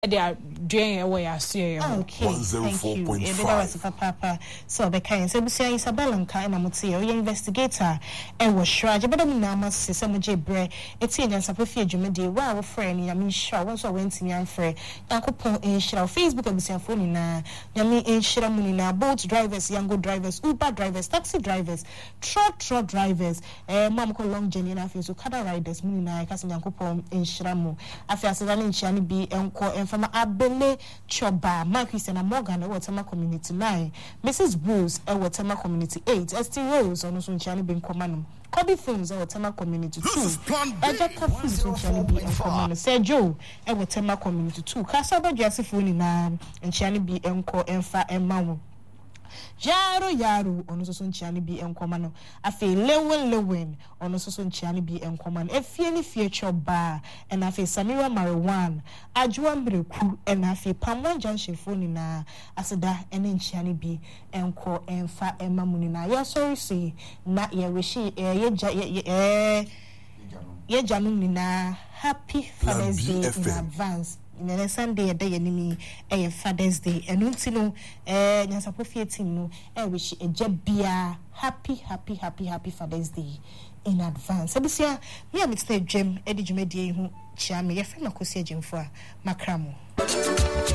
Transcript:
they are doing away as you. Okay, thank you. Papa. So the kind so Busia Isabella and Kaina Mutia, investigator, and was Shraj, but I'm now must say some Bre, it's in and Sapphire Jumedi, wow, friend, Yamin Shaw, once I went to Yan Frey, Yankopon in Shell, Facebook and Busia Phonina, Yami in Shiramunina, boat drivers, Yango drivers, Uber drivers, taxi drivers, truck drivers, Mamco long journey, and I feel so Kada riders, Munina, Cassin Yankopon in Shiramu, after Sadan in Chani B, and from Abele Choba, Marcus and Morgan, Watama Community 9, Mrs. Bruce, Watama Community 8, ST Rose, on Sunchani Bin Command, Kobe Films, Watama Community 2, Ejaka Films, Sunchani Bin Command, Sergio, Watama Community 2, Casaba Jassifuni, and Chani B. Enco, Enfa, and Mamu. Yaro ono so nchiani bi enkomano afi lewen ono so nchiani bi enkomano efie ni fie choba and afi Samira Mariwan Ajua Mbreku and afi Pamwan Junction phone na aseda ene nchiani bi enko enfa emamuni na ya sorry say na ye wishi ye janum ni na happy Father's Day in advance. In Sunday a day enemy a Father's Day and untino Nasapofia no wish a jebia happy Father's Day in advance. Abusia me a mixed gem Eddie Jumedi who chami ya friend Makosia Jim for Macramo.